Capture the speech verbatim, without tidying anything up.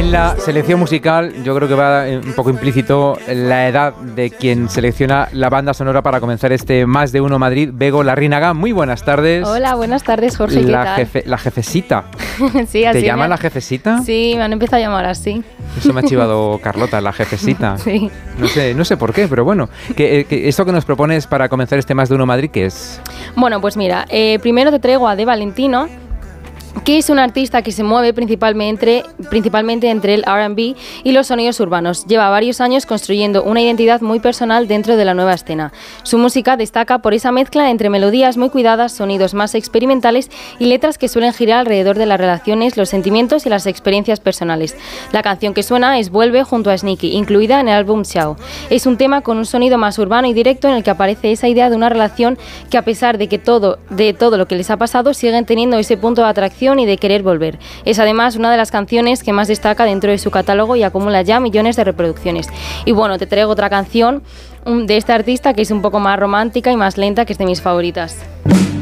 En la selección musical yo creo que va un poco implícito la edad de quien selecciona la banda sonora para comenzar este Más de Uno Madrid. Bego Larrínaga, muy buenas tardes. Hola, buenas tardes, Jorge, ¿qué la tal? Jefe, la jefecita. Sí, así ¿Te llaman me... la jefecita? Sí, me han empezado a llamar así. Eso me ha chivado Carlota, la jefecita. Sí. No sé, no sé por qué, pero bueno. Que, que esto que nos propones para comenzar este Más de Uno Madrid, ¿qué es? Bueno, pues mira, eh, primero te traigo a De Valentino, que es un artista que se mueve principalmente, principalmente entre el R and B y los sonidos urbanos. Lleva varios años construyendo una identidad muy personal dentro de la nueva escena. Su música destaca por esa mezcla entre melodías muy cuidadas, sonidos más experimentales y letras que suelen girar alrededor de las relaciones, los sentimientos y las experiencias personales. La canción que suena es Vuelve junto a Sneaky, incluida en el álbum Ciao. Es un tema con un sonido más urbano y directo en el que aparece esa idea de una relación que, a pesar de que todo, de todo lo que les ha pasado, siguen teniendo ese punto de atracción y de querer volver. Es además una de las canciones que más destaca dentro de su catálogo y acumula ya millones de reproducciones. Y bueno, te traigo otra canción de este artista que es un poco más romántica y más lenta, que es de mis favoritas.